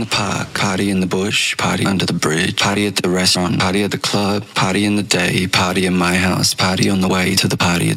park, party in the bush, party under the bridge, party at the restaurant, party at the club, party in the day, party in my house, party on the way to the party